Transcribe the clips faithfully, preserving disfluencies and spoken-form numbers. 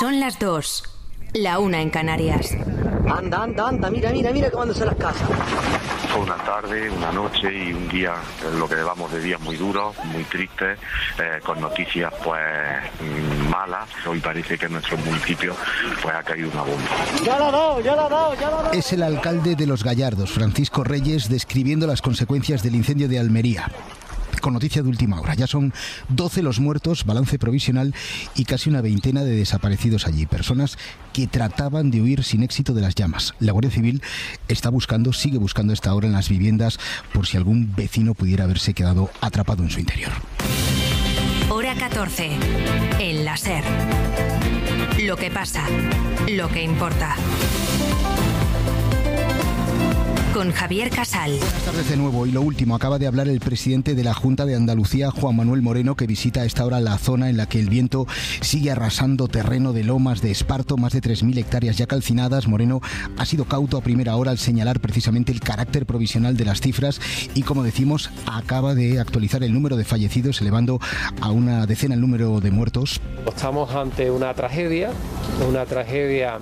Son las dos, la una en Canarias. Anda, anda, anda, mira, mira, mira quemándose las casas. Fue una tarde, una noche y un día, lo que llevamos de días muy duros, muy tristes, eh, con noticias pues malas. Hoy parece que en nuestro municipio pues ha caído una bomba. Ya la ha dado, ya la ha dado, ya la ha dado. Es el alcalde de Los Gallardos, Francisco Reyes, describiendo las consecuencias del incendio de Almería. Con noticia de última hora, ya son doce los muertos, balance provisional, y casi una veintena de desaparecidos allí, personas que trataban de huir sin éxito de las llamas. La Guardia Civil está buscando, sigue buscando a esta hora en las viviendas por si algún vecino pudiera haberse quedado atrapado en su interior. Hora catorce, en la SER. Lo que pasa, lo que importa. Con Javier Casal. Buenas tardes de nuevo. Y lo último, acaba de hablar el presidente de la Junta de Andalucía, Juan Manuel Moreno, que visita a esta hora la zona en la que el viento sigue arrasando terreno de Lomas de Esparto, más de tres mil hectáreas ya calcinadas. Moreno ha sido cauto a primera hora al señalar precisamente el carácter provisional de las cifras y, como decimos, acaba de actualizar el número de fallecidos, elevando a una decena el número de muertos. Estamos ante una tragedia, una tragedia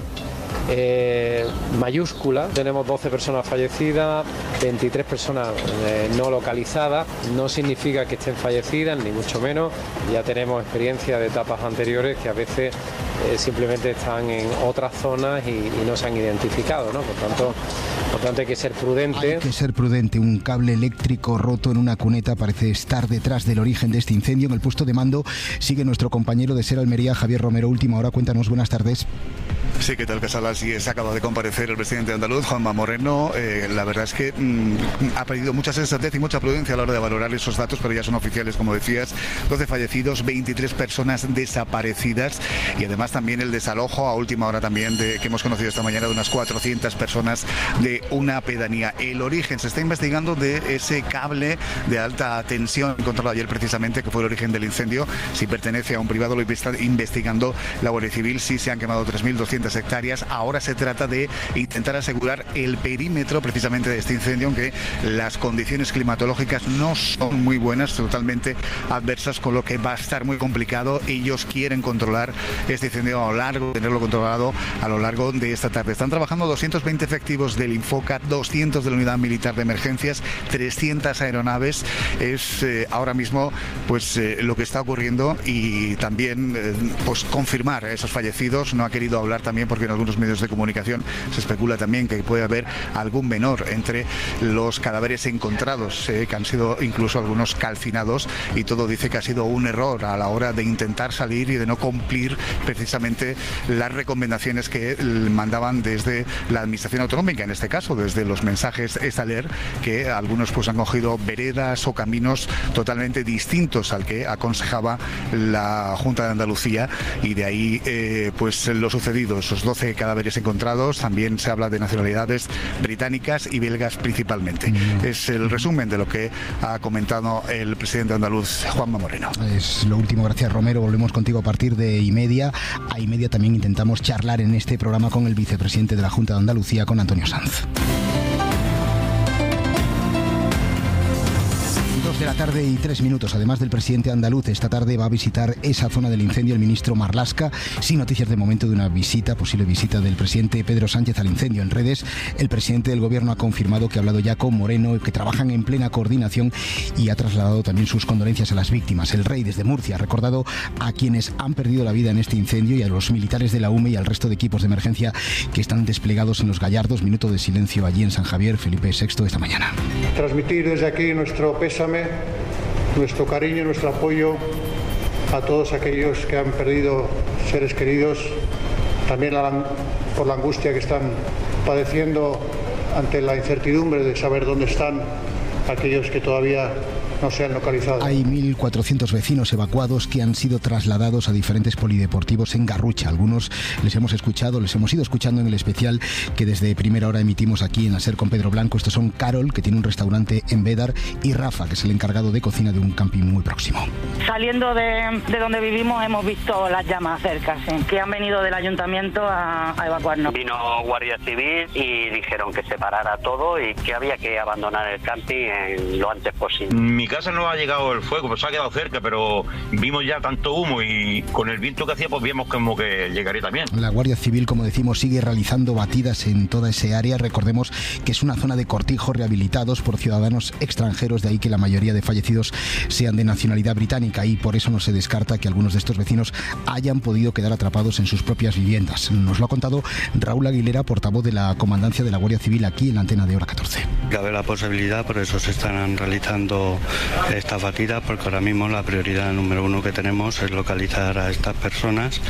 Eh, mayúscula. Tenemos doce personas fallecidas, veintitrés personas eh, no localizadas. No significa que estén fallecidas, ni mucho menos. Ya tenemos experiencia de etapas anteriores que a veces eh, simplemente están en otras zonas y, y no se han identificado, ¿no? Por tanto, por tanto hay que ser prudente. Hay que ser prudente. Un cable eléctrico roto en una cuneta parece estar detrás del origen de este incendio. En el puesto de mando sigue nuestro compañero de SER Almería, Javier Romero. Última hora, cuéntanos, buenas tardes. Sí, ¿qué tal, Casal? Así es, acaba de comparecer el presidente andaluz, Juanma Moreno. Eh, la verdad es que mmm, ha pedido mucha sensatez y mucha prudencia a la hora de valorar esos datos, pero ya son oficiales, como decías. doce fallecidos, veintitrés personas desaparecidas y además también el desalojo a última hora también de, que hemos conocido esta mañana, de unas cuatrocientas personas de una pedanía. El origen se está investigando de ese cable de alta tensión encontrado ayer precisamente, que fue el origen del incendio. Si pertenece a un privado, lo está investigando la Guardia Civil. Sí se han quemado tres mil doscientas hectáreas. Ahora se trata de intentar asegurar el perímetro precisamente de este incendio, aunque las condiciones climatológicas no son muy buenas, totalmente adversas, con lo que va a estar muy complicado. Ellos quieren controlar este incendio a lo largo, tenerlo controlado a lo largo de esta tarde. Están trabajando doscientos veinte efectivos del Infoca, doscientos de la Unidad Militar de Emergencias, trescientas aeronaves. Es eh, ahora mismo pues eh, lo que está ocurriendo, y también eh, pues confirmar esos fallecidos. No ha querido hablar también porque en algunos medios de comunicación se especula también que puede haber algún menor entre los cadáveres encontrados, eh, que han sido incluso algunos calcinados, y todo dice que ha sido un error a la hora de intentar salir y de no cumplir precisamente las recomendaciones que mandaban desde la administración autonómica, en este caso desde los mensajes Estaler, que algunos pues han cogido veredas o caminos totalmente distintos al que aconsejaba la Junta de Andalucía, y de ahí eh, pues lo sucedido. Esos doce cadáveres encontrados, también se habla de nacionalidades británicas y belgas principalmente. Es el resumen de lo que ha comentado el presidente andaluz, Juanma Moreno. Es lo último, gracias Romero. Volvemos contigo a partir de y media. A y media también intentamos charlar en este programa con el vicepresidente de la Junta de Andalucía, con Antonio Sanz. De la tarde y tres minutos. Además del presidente andaluz, esta tarde va a visitar esa zona del incendio el ministro Marlaska, sin noticias de momento de una visita, posible visita del presidente Pedro Sánchez al incendio. En redes, el presidente del gobierno ha confirmado que ha hablado ya con Moreno, que trabajan en plena coordinación, y ha trasladado también sus condolencias a las víctimas. El rey desde Murcia ha recordado a quienes han perdido la vida en este incendio y a los militares de la U M E y al resto de equipos de emergencia que están desplegados en Los Gallardos. Minuto de silencio allí en San Javier. Felipe sexto esta mañana. Transmitir desde aquí nuestro pésame, nuestro cariño y nuestro apoyo a todos aquellos que han perdido seres queridos, también por la angustia que están padeciendo ante la incertidumbre de saber dónde están aquellos que todavía no se han localizado. Hay mil cuatrocientos vecinos evacuados que han sido trasladados a diferentes polideportivos en Garrucha. Algunos les hemos escuchado, les hemos ido escuchando en el especial que desde primera hora emitimos aquí en la SER con Pedro Blanco. Estos son Carol, que tiene un restaurante en Bédar, y Rafa, que es el encargado de cocina de un camping muy próximo. Saliendo de, de donde vivimos hemos visto las llamas cerca, sí, que han venido del ayuntamiento a, a evacuarnos. Vino Guardia Civil y dijeron que se parara todo y que había que abandonar el camping en lo antes posible. Mi casa no ha llegado el fuego, pues se ha quedado cerca, pero vimos ya tanto humo y con el viento que hacía, pues vimos como que llegaría también. La Guardia Civil, como decimos, sigue realizando batidas en toda ese área. Recordemos que es una zona de cortijos rehabilitados por ciudadanos extranjeros, de ahí que la mayoría de fallecidos sean de nacionalidad británica, y por eso no se descarta que algunos de estos vecinos hayan podido quedar atrapados en sus propias viviendas. Nos lo ha contado Raúl Aguilera, portavoz de la Comandancia de la Guardia Civil, aquí en la antena de Hora catorce. Cabe la posibilidad, por eso se están realizando estas batidas, porque ahora mismo la prioridad número uno que tenemos es localizar a estas personas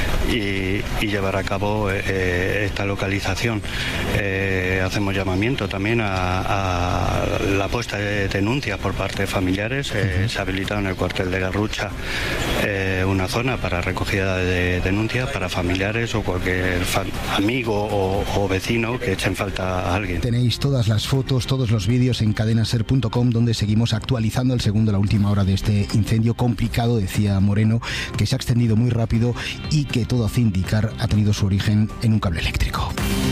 y, y llevar a cabo eh, esta localización. Eh, hacemos llamamiento también a, a la puesta de denuncias por parte de familiares. Eh, se ha habilitado en el cuartel de Garrucha eh, una zona para recogida de denuncias para familiares o cualquier fan, amigo o, o vecino que echen falta a alguien. Tenéis todas las fotos, todos los vídeos en cadenaser punto com, donde seguimos actualizando el segundo a la última hora de este incendio complicado, decía Moreno, que se ha extendido muy rápido y que todo hace indicar ha tenido su origen en un cable eléctrico.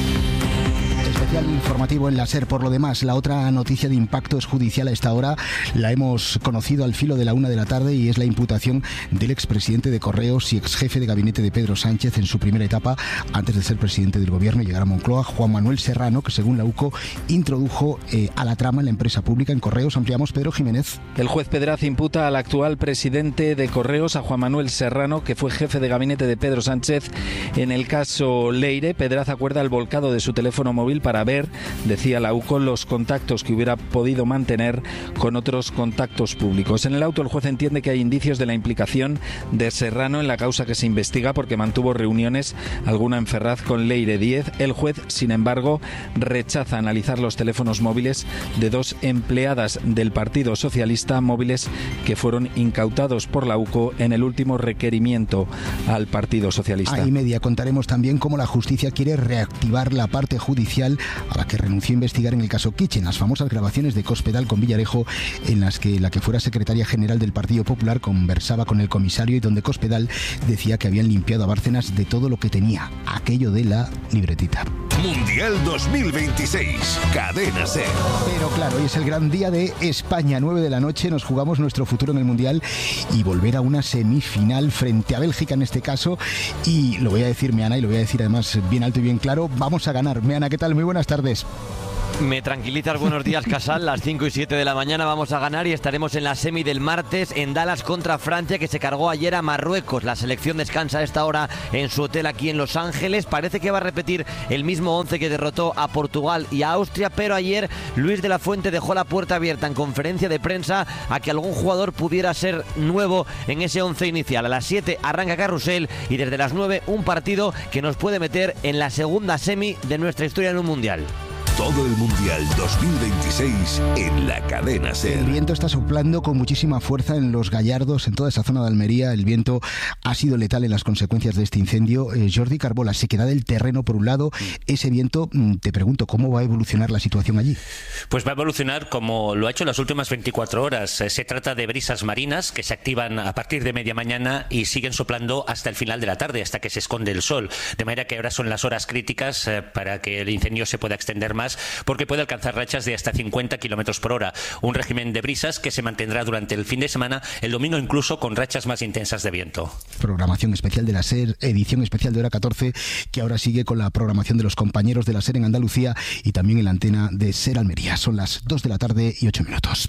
Especial informativo en la SER. Por lo demás, la otra noticia de impacto es judicial a esta hora. La hemos conocido al filo de la una de la tarde y es la imputación del expresidente de Correos y exjefe de gabinete de Pedro Sánchez en su primera etapa antes de ser presidente del gobierno y llegar a Moncloa, Juan Manuel Serrano, que según la U C O introdujo eh, a la trama en la empresa pública en Correos. Ampliamos, Pedro Jiménez. El juez Pedraz imputa al actual presidente de Correos, a Juan Manuel Serrano, que fue jefe de gabinete de Pedro Sánchez en el caso Leire. Pedraz acuerda el volcado de su teléfono móvil para ver, decía la U C O, los contactos que hubiera podido mantener con otros contactos públicos. En el auto, el juez entiende que hay indicios de la implicación de Serrano en la causa que se investiga porque mantuvo reuniones, alguna en Ferraz, con Leire Díez. El juez, sin embargo, rechaza analizar los teléfonos móviles de dos empleadas del Partido Socialista, móviles que fueron incautados por la U C O en el último requerimiento al Partido Socialista. A y media contaremos también cómo la justicia quiere reactivar la parte judicial a la que renunció a investigar en el caso Kitchen, las famosas grabaciones de Cospedal con Villarejo, en las que la que fuera secretaria general del Partido Popular conversaba con el comisario y donde Cospedal decía que habían limpiado a Bárcenas de todo lo que tenía, aquello de la libretita. Mundial dos mil veintiséis, Cadena SER. Pero claro, hoy es el gran día de España, nueve de la noche, nos jugamos nuestro futuro en el Mundial y volver a una semifinal frente a Bélgica en este caso, y lo voy a decir, Meana, y lo voy a decir además bien alto y bien claro, vamos a ganar. Meana, ¿qué tal? Muy buenas tardes. Me tranquilizas, buenos días, Casal. Las cinco y siete de la mañana vamos a ganar y estaremos en la semi del martes en Dallas contra Francia, que se cargó ayer a Marruecos. La selección descansa a esta hora en su hotel aquí en Los Ángeles. Parece que va a repetir el mismo once que derrotó a Portugal y a Austria, pero ayer Luis de la Fuente dejó la puerta abierta en conferencia de prensa a que algún jugador pudiera ser nuevo en ese once inicial. A las siete arranca Carrusel y desde las nueve un partido que nos puede meter en la segunda semi de nuestra historia en un mundial. Todo el Mundial dos mil veintiséis en la Cadena SER. El viento está soplando con muchísima fuerza en Los Gallardos, en toda esa zona de Almería. El viento ha sido letal en las consecuencias de este incendio. Eh, Jordi Carbola, sequedad del terreno por un lado. Ese viento, te pregunto, ¿cómo va a evolucionar la situación allí? Pues va a evolucionar como lo ha hecho en las últimas veinticuatro horas. Se trata de brisas marinas que se activan a partir de media mañana y siguen soplando hasta el final de la tarde, hasta que se esconde el sol. De manera que ahora son las horas críticas eh, para que el incendio se pueda extender más, porque puede alcanzar rachas de hasta cincuenta kilómetros por hora. Un régimen de brisas que se mantendrá durante el fin de semana, el domingo incluso con rachas más intensas de viento. Programación especial de la SER, edición especial de Hora catorce, que ahora sigue con la programación de los compañeros de la SER en Andalucía y también en la antena de SER Almería. Son las dos de la tarde y ocho minutos.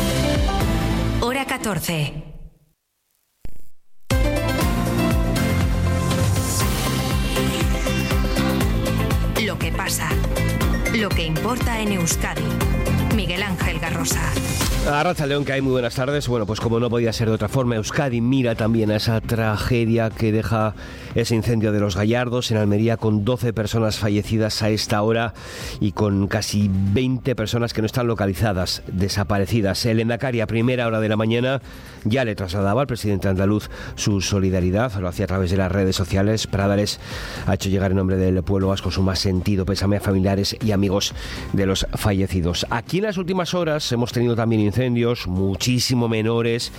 Hora catorce. Lo que pasa. Lo que importa en Euskadi. Miguel Ángel Garrosa. Arratsaldeon, que hay muy buenas tardes. Bueno, pues como no podía ser de otra forma, Euskadi mira también a esa tragedia que deja ese incendio de Los Gallardos en Almería, con doce personas fallecidas a esta hora y con casi veinte personas que no están localizadas, desaparecidas. El Endacari, a primera hora de la mañana, ya le trasladaba al presidente andaluz su solidaridad, lo hacía a través de las redes sociales. Pradares ha hecho llegar en nombre del pueblo vasco su más sentido pésame a familiares y amigos de los fallecidos. Aquí en las últimas horas hemos tenido también incendios, muchísimo menores,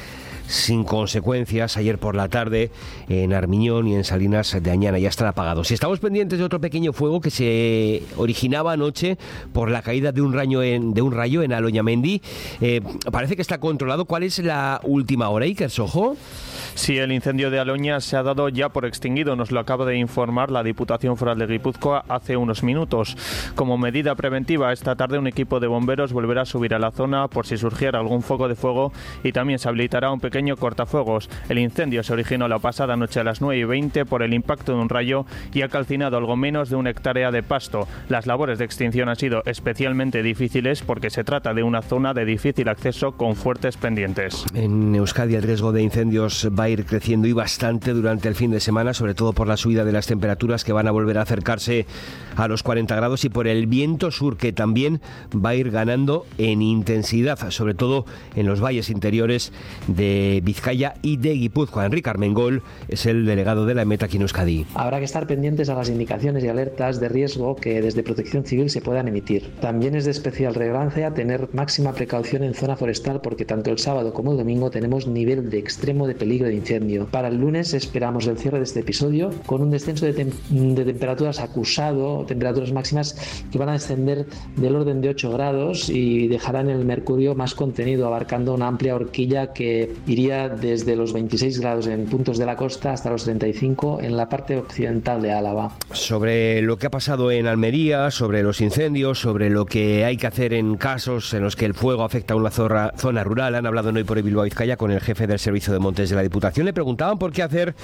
sin consecuencias ayer por la tarde en Armiñón y en Salinas de Añana. Ya están apagados. Y estamos pendientes de otro pequeño fuego que se originaba anoche por la caída de un rayo en, de un rayo en Aloñamendi. Eh, parece que está controlado. ¿Cuál es la última hora, Iker Sojo? Sí, el incendio de Aloña se ha dado ya por extinguido, nos lo acaba de informar la Diputación Foral de Guipúzcoa hace unos minutos. Como medida preventiva, esta tarde un equipo de bomberos volverá a subir a la zona por si surgiera algún foco de fuego y también se habilitará un pequeño cortafuegos. El incendio se originó la pasada noche a las nueve y veinte por el impacto de un rayo y ha calcinado algo menos de una hectárea de pasto. Las labores de extinción han sido especialmente difíciles porque se trata de una zona de difícil acceso con fuertes pendientes. En Euskadi el riesgo de incendios va a ir creciendo y bastante durante el fin de semana, sobre todo por la subida de las temperaturas que van a volver a acercarse a los cuarenta grados y por el viento sur que también va a ir ganando en intensidad, sobre todo en los valles interiores de Vizcaya y de Guipúzcoa. Enrique Armengol es el delegado de la EMET aquí en Euskadi. Habrá que estar pendientes a las indicaciones y alertas de riesgo que desde Protección Civil se puedan emitir. También es de especial relevancia tener máxima precaución en zona forestal porque tanto el sábado como el domingo tenemos nivel de extremo de peligro de incendio. Para el lunes esperamos el cierre de este episodio con un descenso de, tem- de temperaturas acusado, temperaturas máximas que van a descender del orden de ocho grados y dejarán el mercurio más contenido, abarcando una amplia horquilla que iría desde los veintiséis grados en puntos de la costa hasta los treinta y cinco en la parte occidental de Álava. Sobre lo que ha pasado en Almería, sobre los incendios, sobre lo que hay que hacer en casos en los que el fuego afecta a una zona, zona rural, han hablado hoy por Bilbao Vizcaya con el jefe del Servicio de Montes de la Diputación. Le preguntaban por qué hacer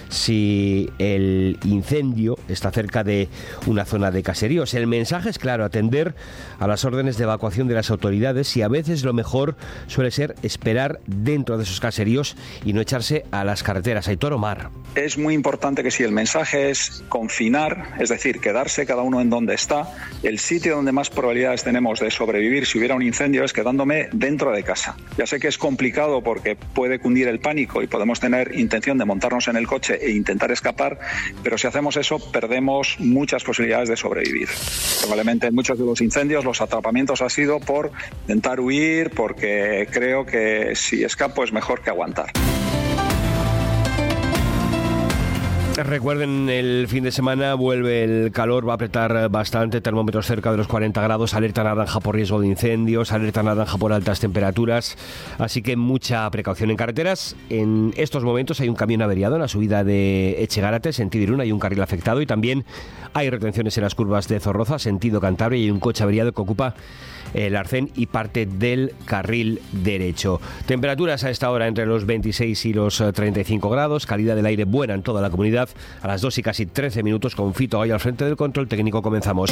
si el incendio está cerca de una zona de caseríos. El mensaje es claro, atender a las órdenes de evacuación de las autoridades y a veces lo mejor suele ser esperar dentro de esos caseríos y no echarse a las carreteras. Aitor Omar. Es muy importante que si el mensaje es confinar, es decir, quedarse cada uno en donde está, el sitio donde más probabilidades tenemos de sobrevivir si hubiera un incendio es quedándome dentro de casa. Ya sé que es complicado porque puede cundir el pánico y podemos tener intención de montarnos en el coche e intentar escapar, pero si hacemos eso perdemos muchas posibilidades de sobrevivir. Probablemente en muchos de los incendios los atrapamientos ha sido por intentar huir, porque creo que si escapo es mejor que aguantar. Recuerden, el fin de semana vuelve el calor, va a apretar bastante, termómetros cerca de los cuarenta grados, alerta naranja por riesgo de incendios, alerta naranja por altas temperaturas, así que mucha precaución en carreteras. En estos momentos hay un camión averiado en la subida de Echegárate, sentido Irún, hay un carril afectado y también hay retenciones en las curvas de Zorroza, sentido Cantabria, y hay un coche averiado que ocupa el arcén y parte del carril derecho. Temperaturas a esta hora entre los veintiséis y los treinta y cinco grados, calidad del aire buena en toda la comunidad. A las dos y casi trece minutos con Fito Gallo al frente del control técnico comenzamos.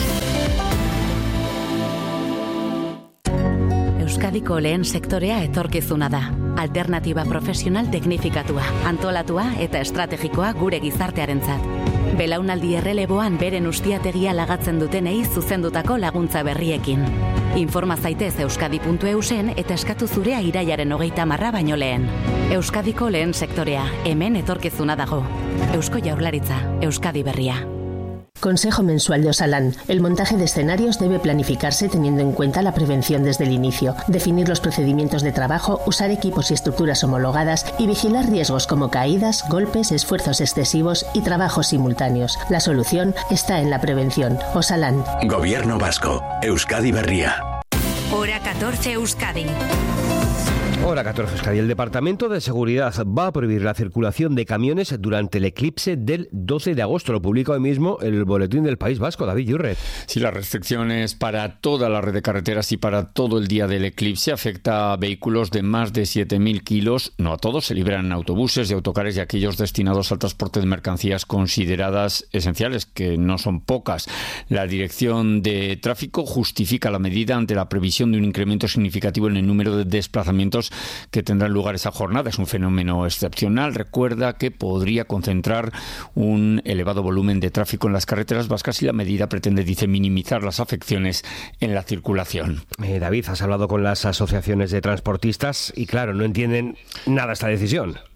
Euskadiko lehen sektorea etorkizuna da. Alternatiba profesional teknifikatua, antolatua eta estrategikoa gure gizartearentzat. Belaunaldi erreleboan beren ustiategia lagatzen dutenei zuzendutako laguntza berriekin. Informa zaitez euskadi puntu e u sen eta eskatu zurea irailaren hogeita marra baino lehen. Euskadiko lehen sektorea, hemen etorkizuna dago. Eusko Jaurlaritza, Euskadi Berria. Consejo mensual de Osalan. El montaje de escenarios debe planificarse teniendo en cuenta la prevención desde el inicio, definir los procedimientos de trabajo, usar equipos y estructuras homologadas y vigilar riesgos como caídas, golpes, esfuerzos excesivos y trabajos simultáneos. La solución está en la prevención. Osalan. Gobierno Vasco. Euskadi Berria. Hora catorce Euskadi. Hora catorce Euskadi. El Departamento de Seguridad va a prohibir la circulación de camiones durante el eclipse del doce de agosto. Lo publica hoy mismo el Boletín del País Vasco. David Yurret. Sí, las restricciones para toda la red de carreteras y para todo el día del eclipse afecta a vehículos de más de siete mil kilos. No a todos, se libran autobuses y autocares y aquellos destinados al transporte de mercancías consideradas esenciales, que no son pocas. La Dirección de Tráfico justifica la medida ante la previsión de un incremento significativo en el número de desplazamientos que tendrán lugar esa jornada. Es un fenómeno excepcional. Recuerda que podría concentrar un elevado volumen de tráfico en las carreteras vascas y la medida pretende, dice, minimizar las afecciones en la circulación. Eh, David, has hablado con las asociaciones de transportistas y claro, no entienden nada esta decisión.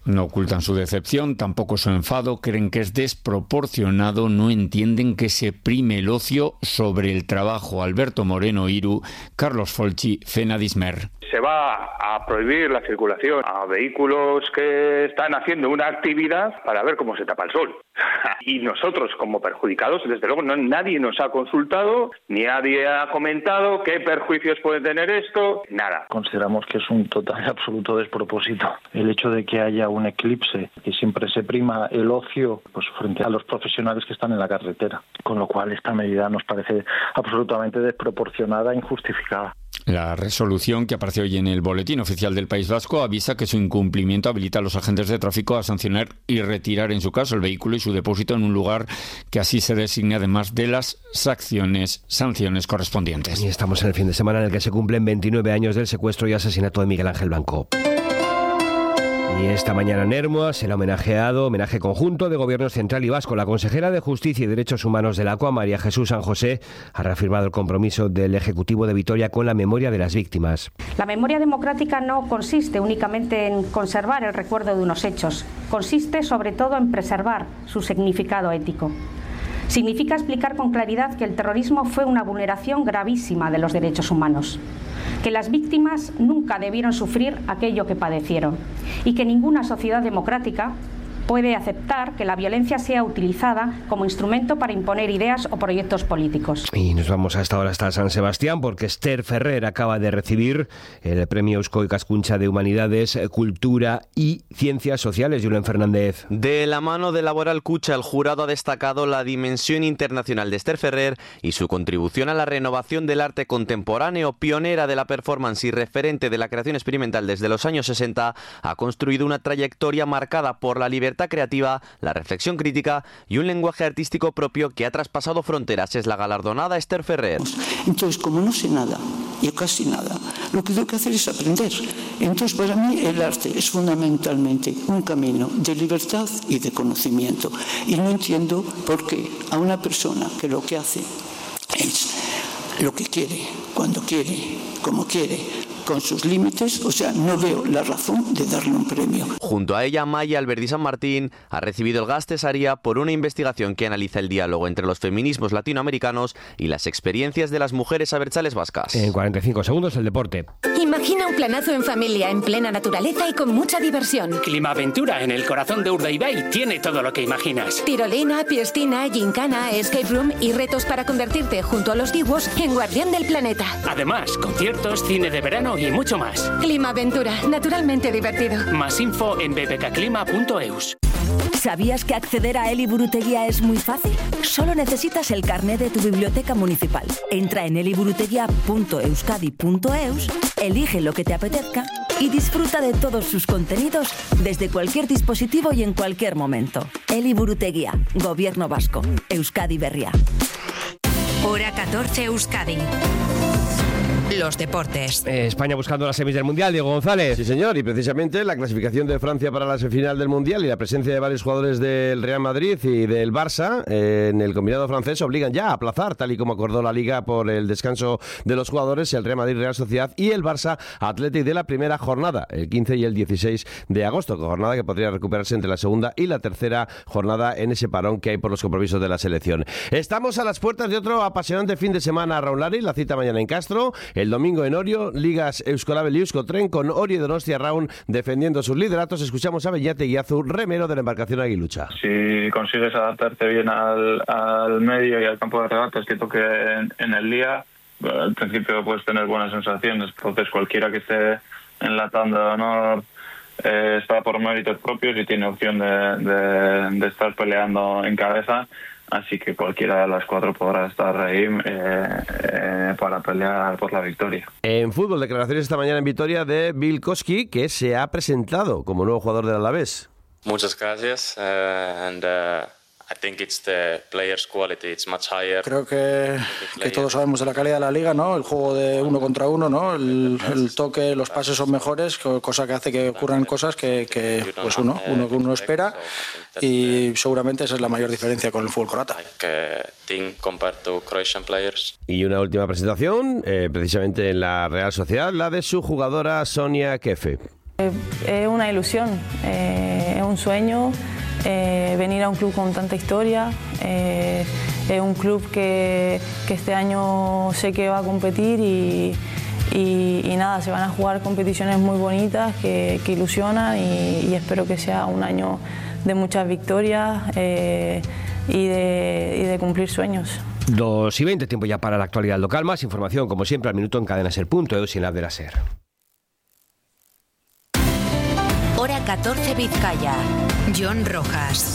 No ocultan su decepción, tampoco su enfado, creen que es desproporcionado, no entienden que se prime el ocio sobre el trabajo. Alberto Moreno Iru, Carlos Folchi, Fenadismer. Se va a prohibir la circulación a vehículos que están haciendo una actividad para ver cómo se tapa el sol. Y nosotros, como perjudicados, desde luego no, nadie nos ha consultado, ni nadie ha comentado qué perjuicios puede tener esto, nada. Consideramos que es un total y absoluto despropósito el hecho de que haya un eclipse, que siempre se prima el ocio pues frente a los profesionales que están en la carretera, con lo cual esta medida nos parece absolutamente desproporcionada e injustificada. La resolución que aparece hoy en el Boletín Oficial del País Vasco avisa que su incumplimiento habilita a los agentes de tráfico a sancionar y retirar, en su caso, el vehículo y su depósito en un lugar que así se designe, además de las sanciones, sanciones correspondientes. Y estamos en el fin de semana en el que se cumplen veintinueve años del secuestro y asesinato de Miguel Ángel Blanco. Y esta mañana en Ermua se le ha homenajeado, homenaje conjunto de Gobierno Central y Vasco. La consejera de Justicia y Derechos Humanos del ACOA, María Jesús San José, ha reafirmado el compromiso del Ejecutivo de Vitoria con la memoria de las víctimas. La memoria democrática no consiste únicamente en conservar el recuerdo de unos hechos, consiste sobre todo en preservar su significado ético. Significa explicar con claridad que el terrorismo fue una vulneración gravísima de los derechos humanos, que las víctimas nunca debieron sufrir aquello que padecieron y que ninguna sociedad democrática puede aceptar que la violencia sea utilizada como instrumento para imponer ideas o proyectos políticos. Y nos vamos a esta hora hasta San Sebastián porque Esther Ferrer acaba de recibir el Premio Eusko Ikaskuntza de Humanidades, Cultura y Ciencias Sociales. Julen Fernández. De la mano de Laboral Kutxa, el jurado ha destacado la dimensión internacional de Esther Ferrer y su contribución a la renovación del arte contemporáneo. Pionera de la performance y referente de la creación experimental desde los años sesenta, ha construido una trayectoria marcada por la libertad creativa, la reflexión crítica y un lenguaje artístico propio que ha traspasado fronteras. Es la galardonada Esther Ferrer. Entonces, como no sé nada, yo casi nada, lo que tengo que hacer es aprender. Entonces, para mí el arte es fundamentalmente un camino de libertad y de conocimiento. Y no entiendo por qué a una persona que lo que hace es lo que quiere, cuando quiere, como quiere, con sus límites, o sea, no veo la razón de darle un premio. Junto a ella, Maya Alberdi San Martín ha recibido el Gas Tesaria por una investigación que analiza el diálogo entre los feminismos latinoamericanos y las experiencias de las mujeres abertzales vascas. En cuarenta y cinco segundos, el deporte. Imagina un planazo en familia, en plena naturaleza y con mucha diversión. Climaventura en el corazón de Urdaibai tiene todo lo que imaginas. Tirolina, piestina, gincana, escape room y retos para convertirte, junto a los dibuos, en guardián del planeta. Además, conciertos, cine de verano y mucho más. Climaventura, naturalmente divertido. Más info en b b k clima punto e u s. ¿Sabías que acceder a Eliburutegia es muy fácil? Solo necesitas el carnet de tu biblioteca municipal. Entra en eliburutegia punto euskadi punto e u s, elige lo que te apetezca y disfruta de todos sus contenidos desde cualquier dispositivo y en cualquier momento. Eliburutegia, Gobierno Vasco, Euskadi Berria. Hora catorce Euskadi. Los deportes. Eh, España buscando las semis del Mundial, Diego González. Sí, señor, y precisamente la clasificación de Francia para la semifinal del Mundial y la presencia de varios jugadores del Real Madrid y del Barça eh, en el combinado francés obligan ya a aplazar, tal y como acordó la Liga por el descanso de los jugadores, el Real Madrid, Real Sociedad y el Barça Athletic de la primera jornada, el quince y el dieciséis de agosto, jornada que podría recuperarse entre la segunda y la tercera jornada en ese parón que hay por los compromisos de la selección. Estamos a las puertas de otro apasionante fin de semana, Raúl Lari, la cita mañana en Castro, el domingo en Orio, Ligas Euskolabel y Euskotren, con Orio y Donostia Raun defendiendo sus lideratos. Escuchamos a Beñate y Azu, remero de la embarcación Aguilucha. Si consigues adaptarte bien al, al medio y al campo de regatas que toque en, en el día, al principio puedes tener buenas sensaciones. Entonces cualquiera que esté en la tanda de honor eh, está por méritos propios y tiene opción de, de, de estar peleando en cabeza. Así que cualquiera de las cuatro podrá estar ahí eh, eh, para pelear por la victoria. En fútbol, declaraciones esta mañana en Vitoria de Bill Koski, que se ha presentado como nuevo jugador del Alavés. Muchas gracias. Uh, and, uh... I think it's the players' quality, it's much higher. Creo que, que todos sabemos de la calidad de la liga, ¿no? El juego de uno contra uno, ¿no? El, el toque, los pases son mejores, cosa que hace que ocurran cosas que, que pues uno, uno, uno espera, y seguramente esa es la mayor diferencia con el fútbol croata. Y una última presentación, eh, precisamente en la Real Sociedad, la de su jugadora Sonia Kefe. Es una ilusión, eh, es un sueño eh, venir a un club con tanta historia. Eh, es un club que, que este año sé que va a competir y, y, y nada, se van a jugar competiciones muy bonitas que, que ilusionan y, y espero que sea un año de muchas victorias eh, y, de, y de cumplir sueños. dos y veinte, tiempo ya para la actualidad local. Más información, como siempre, al minuto en cadena ser punto eus y en la app de la SER. Hora catorce Vizcaya. John Rojas.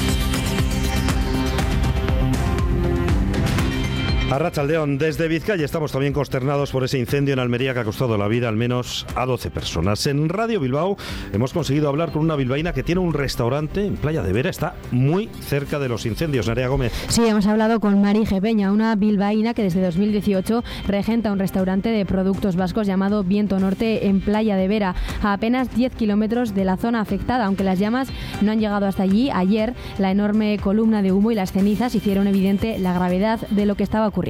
Arratsaldeon, desde Vizcaya estamos también consternados por ese incendio en Almería que ha costado la vida al menos a doce personas. En Radio Bilbao hemos conseguido hablar con una bilbaína que tiene un restaurante en Playa de Vera, está muy cerca de los incendios. Nerea Gómez. Sí, hemos hablado con Marije Peña, una bilbaína que desde dos mil dieciocho regenta un restaurante de productos vascos llamado Viento Norte en Playa de Vera, a apenas diez kilómetros de la zona afectada, aunque las llamas no han llegado hasta allí. Ayer la enorme columna de humo y las cenizas hicieron evidente la gravedad de lo que estaba ocurriendo.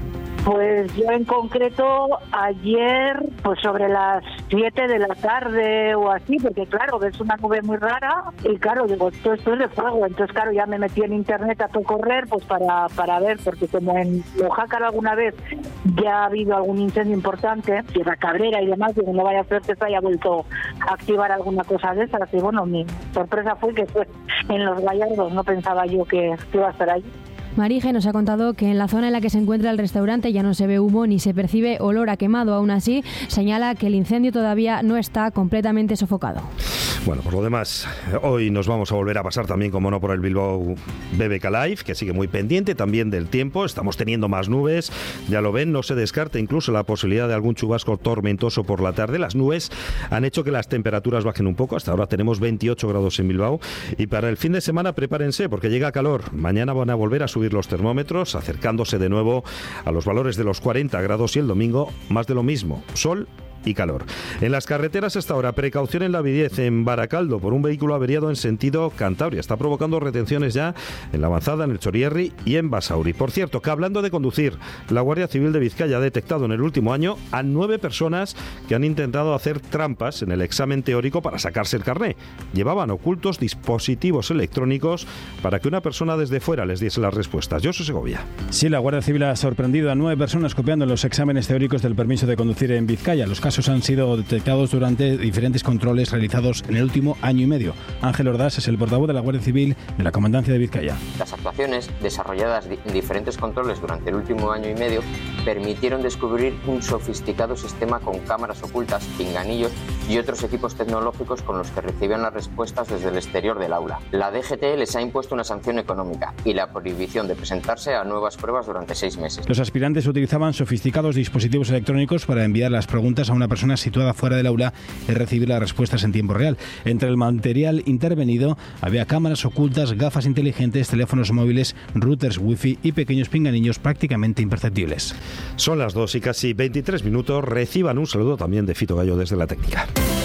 Pues yo en concreto ayer, pues sobre las siete de la tarde o así, porque claro, ves una nube muy rara y claro, digo, todo esto es de fuego, entonces claro, ya me metí en internet a todo correr pues para, para ver, porque como en Oaxaca alguna vez ya ha habido algún incendio importante, Sierra Cabrera y demás, digo, no vaya a ser que se haya vuelto a activar alguna cosa de esas, y bueno, mi sorpresa fue que fue en Los Gallardos, no pensaba yo que, que iba a estar allí. Marije nos ha contado que en la zona en la que se encuentra el restaurante ya no se ve humo ni se percibe olor a quemado. Aún así, señala que el incendio todavía no está completamente sofocado. Bueno, por lo demás, hoy nos vamos a volver a pasar también, como no, por el Bilbao B B K Live, que sigue muy pendiente también del tiempo. Estamos teniendo más nubes, ya lo ven, no se descarta incluso la posibilidad de algún chubasco tormentoso por la tarde. Las nubes han hecho que las temperaturas bajen un poco. Hasta ahora tenemos veintiocho grados en Bilbao. Y para el fin de semana prepárense, porque llega calor. Mañana van a volver a subir los termómetros, acercándose de nuevo a los valores de los cuarenta grados, y el domingo más de lo mismo, sol y calor. En las carreteras hasta ahora, precaución en la B diez en Baracaldo por un vehículo averiado en sentido Cantabria. Está provocando retenciones ya en la avanzada, en el Chorierri y en Basauri. Por cierto, que hablando de conducir, la Guardia Civil de Vizcaya ha detectado en el último año a nueve personas que han intentado hacer trampas en el examen teórico para sacarse el carné. Llevaban ocultos dispositivos electrónicos para que una persona desde fuera les diese las respuestas. Josu Segovia. Sí, la Guardia Civil ha sorprendido a nueve personas copiando los exámenes teóricos del permiso de conducir en Vizcaya. Los casos han sido detectados durante diferentes controles realizados en el último año y medio. Ángel Ordaz es el portavoz de la Guardia Civil de la Comandancia de Vizcaya. Las actuaciones desarrolladas en diferentes controles durante el último año y medio permitieron descubrir un sofisticado sistema con cámaras ocultas, pinganillos y otros equipos tecnológicos con los que recibían las respuestas desde el exterior del aula. La D G T les ha impuesto una sanción económica y la prohibición de presentarse a nuevas pruebas durante seis meses. Los aspirantes utilizaban sofisticados dispositivos electrónicos para enviar las preguntas a una persona situada fuera del aula y recibir las respuestas en tiempo real. Entre el material intervenido había cámaras ocultas, gafas inteligentes, teléfonos móviles, routers wifi y pequeños pinganillos prácticamente imperceptibles. Son las dos y casi veintitrés minutos. Reciban un saludo también de Fito Gallo desde la técnica.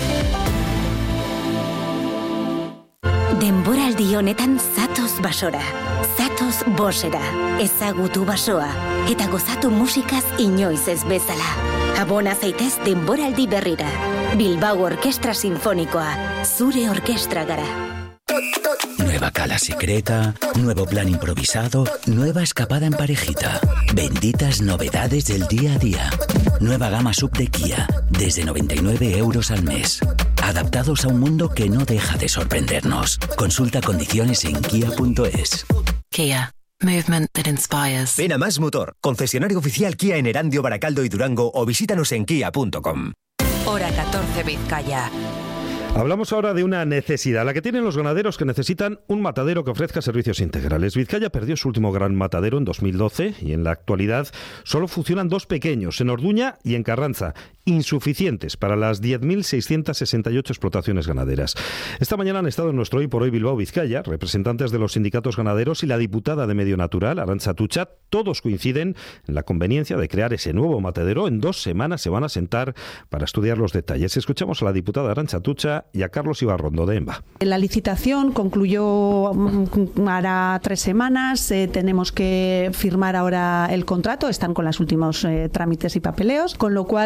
Denboraldi honetan zatoz basora, zatoz bosera, ezagutu basoa, eta gozatu musikaz inoiz ez bezala. Abona zaitez denboraldi berrira. Bilbao Orkestra Sinfonikoa, zure orkestra gara. Nueva cala secreta, nuevo plan improvisado, nueva escapada en parejita. Benditas novedades del día a día. Nueva gama sub de Kia, desde noventa y nueve euros al mes. Adaptados a un mundo que no deja de sorprendernos. Consulta condiciones en kia punto es. Kia. Movement that inspires. Ven a Más Motor, concesionario oficial Kia en Erandio, Baracaldo y Durango, o visítanos en kia punto com. Hora catorce Vizcaya. Hablamos ahora de una necesidad, la que tienen los ganaderos que necesitan un matadero que ofrezca servicios integrales. Vizcaya perdió su último gran matadero en dos mil doce y en la actualidad solo funcionan dos pequeños, en Orduña y en Carranza, insuficientes para las diez mil seiscientas sesenta y ocho explotaciones ganaderas. Esta mañana han estado en nuestro Hoy por Hoy Bilbao Vizcaya representantes de los sindicatos ganaderos y la diputada de Medio Natural, Arantxa Atutxa. Todos coinciden en la conveniencia de crear ese nuevo matadero. En dos semanas se van a sentar para estudiar los detalles. Escuchamos a la diputada Arantxa Atutxa y a Carlos Ibarrondo de EMBA. La licitación concluyó hará tres semanas, eh, tenemos que firmar ahora el contrato, están con los últimos eh, trámites y papeleos, con lo cual pues eh,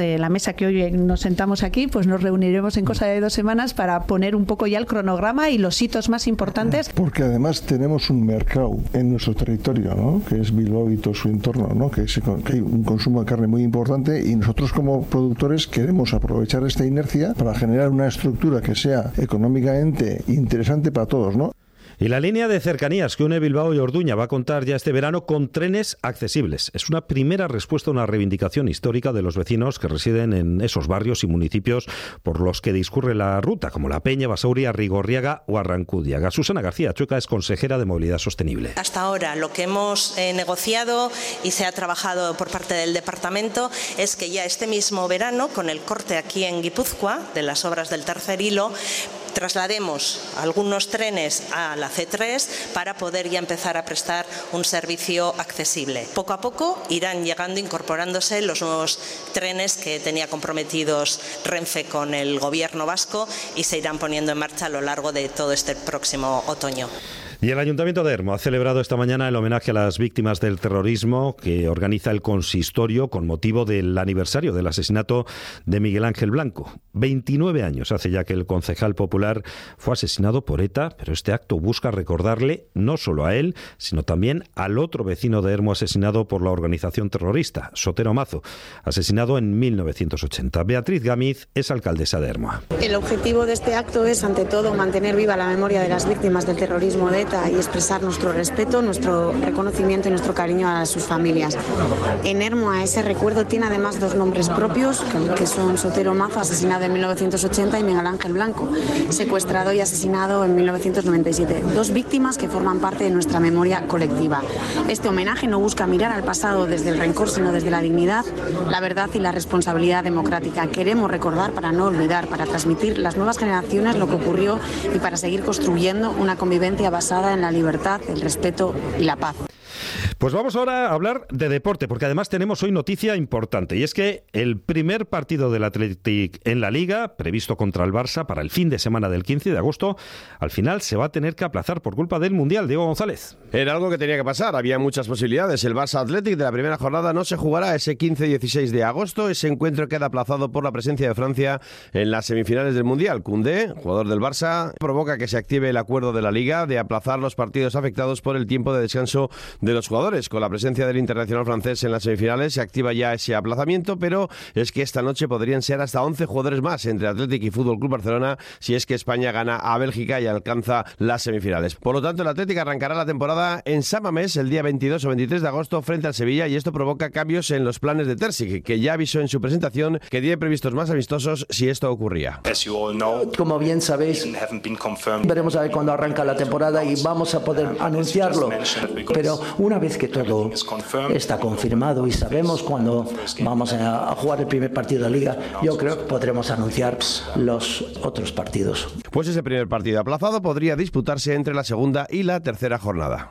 de la mesa que hoy nos sentamos aquí, pues nos reuniremos en cosa de dos semanas para poner un poco ya el cronograma y los hitos más importantes. Porque además tenemos un mercado en nuestro territorio, ¿no? Que es Bilbao y todo su entorno, ¿no? Que, se, que hay un consumo de carne muy importante y nosotros como productores queremos aprovechar esta inercia para generar una estructura que sea económicamente interesante para todos, ¿no? Y la línea de cercanías que une Bilbao y Orduña va a contar ya este verano con trenes accesibles. Es una primera respuesta a una reivindicación histórica de los vecinos que residen en esos barrios y municipios por los que discurre la ruta, como La Peña, Basauri, Rigorriaga o Arrancudiaga. Susana García Chueca es consejera de Movilidad Sostenible. Hasta ahora lo que hemos eh, negociado y se ha trabajado por parte del departamento es que ya este mismo verano, con el corte aquí en Guipúzcoa de las obras del tercer hilo, traslademos algunos trenes a la C tres para poder ya empezar a prestar un servicio accesible. Poco a poco irán llegando, incorporándose los nuevos trenes que tenía comprometidos Renfe con el gobierno vasco y se irán poniendo en marcha a lo largo de todo este próximo otoño. Y el Ayuntamiento de Ermo ha celebrado esta mañana el homenaje a las víctimas del terrorismo que organiza el consistorio con motivo del aniversario del asesinato de Miguel Ángel Blanco. veintinueve años hace ya que el concejal popular fue asesinado por ETA, pero este acto busca recordarle no solo a él, sino también al otro vecino de Ermo asesinado por la organización terrorista, Sotero Mazo, asesinado en mil novecientos ochenta. Beatriz Gámez es alcaldesa de Ermo. El objetivo de este acto es, ante todo, mantener viva la memoria de las víctimas del terrorismo de ETA y expresar nuestro respeto, nuestro reconocimiento y nuestro cariño a sus familias. En Ermo a ese recuerdo tiene además dos nombres propios, que son Sotero Mazo, asesinado en mil novecientos ochenta, y Miguel Ángel Blanco, secuestrado y asesinado en mil novecientos noventa y siete. Dos víctimas que forman parte de nuestra memoria colectiva. Este homenaje no busca mirar al pasado desde el rencor, sino desde la dignidad, la verdad y la responsabilidad democrática. Queremos recordar para no olvidar, para transmitir a las nuevas generaciones lo que ocurrió y para seguir construyendo una convivencia basada en la libertad, el respeto y la paz. Pues vamos ahora a hablar de deporte, porque además tenemos hoy noticia importante, y es que el primer partido del Athletic en la Liga, previsto contra el Barça para el fin de semana del quince de agosto, al final se va a tener que aplazar por culpa del Mundial. Diego González. Era algo que tenía que pasar, había muchas posibilidades. El Barça Athletic de la primera jornada no se jugará ese quince y dieciséis de agosto. Ese encuentro queda aplazado por la presencia de Francia en las semifinales del Mundial. Koundé, jugador del Barça, provoca que se active el acuerdo de la Liga de aplazar los partidos afectados por el tiempo de descanso de los jugadores. Con la presencia del internacional francés en las semifinales se activa ya ese aplazamiento, pero es que esta noche podrían ser hasta once jugadores más entre Athletic y Fútbol Club Barcelona si es que España gana a Bélgica y alcanza las semifinales. Por lo tanto, el Athletic arrancará la temporada en San Mamés el día veintidós o veintitrés de agosto frente al Sevilla, y esto provoca cambios en los planes de Terzic, que ya avisó en su presentación que tiene previstos más amistosos si esto ocurría. Como bien sabéis, veremos a ver cuándo arranca la temporada y vamos a poder anunciarlo, pero una vez que todo está confirmado y sabemos cuándo vamos a jugar el primer partido de Liga, yo creo que podremos anunciar los otros partidos. Pues ese primer partido aplazado podría disputarse entre la segunda y la tercera jornada.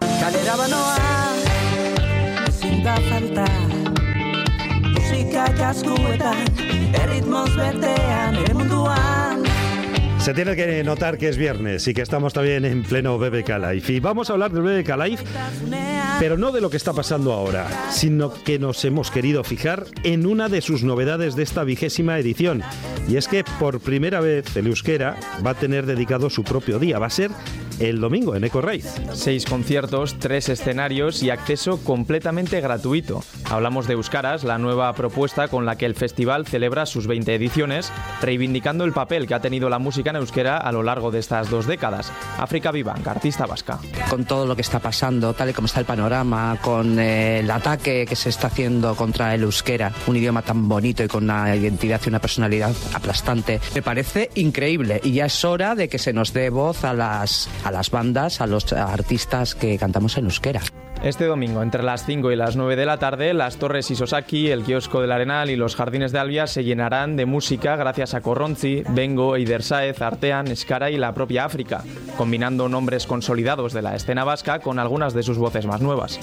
Se tiene que notar que es viernes y que estamos también en pleno B B K Live. Y vamos a hablar del B B K Live, pero no de lo que está pasando ahora, sino que nos hemos querido fijar en una de sus novedades de esta vigésima edición. Y es que por primera vez el euskera va a tener dedicado su propio día. Va a ser el domingo en Eco Raiz. Seis conciertos, tres escenarios y acceso completamente gratuito. Hablamos de Euskaras, la nueva propuesta con la que el festival celebra sus veinte ediciones, reivindicando el papel que ha tenido la música en euskera a lo largo de estas dos décadas. África Vivank, artista vasca. Con todo lo que está pasando, tal y como está el panorama, con eh, el ataque que se está haciendo contra el euskera, un idioma tan bonito y con una identidad y una personalidad aplastante, me parece increíble, y ya es hora de que se nos dé voz a las a las bandas, a los artistas que cantamos en euskera. Este domingo, entre las cinco y las nueve de la tarde, las Torres Isosaki, el Kiosco del Arenal y los Jardines de Albia se llenarán de música gracias a Corronzi, Bengo, Eider Sáez, Artean, Escara y la propia África, combinando nombres consolidados de la escena vasca con algunas de sus voces más nuevas.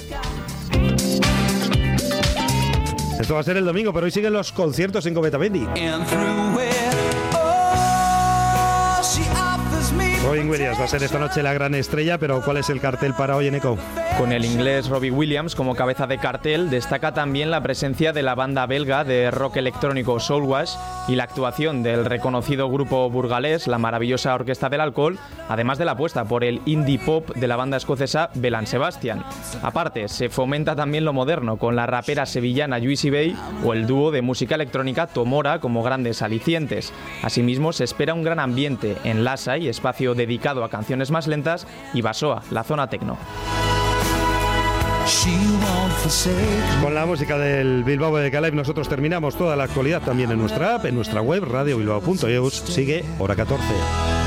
Esto va a ser el domingo, pero hoy siguen los conciertos en Cometamendi. Robin Williams va a ser esta noche la gran estrella, pero ¿cuál es el cartel para hoy en Eco? Con el inglés Robbie Williams como cabeza de cartel, destaca también la presencia de la banda belga de rock electrónico Soulwash y la actuación del reconocido grupo burgalés, la maravillosa Orquesta del Alcohol, además de la apuesta por el indie pop de la banda escocesa Belle Sebastian. Aparte, se fomenta también lo moderno con la rapera sevillana Juicy Bay o el dúo de música electrónica Tomora como grandes alicientes. Asimismo, se espera un gran ambiente en Lasai, espacio dedicado a canciones más lentas, y Basoa, la zona tecno. Con la música del Bilbao B B K Live nosotros terminamos toda la actualidad también en nuestra app, en nuestra web radio bilbao punto eus. Sigue Hora catorce.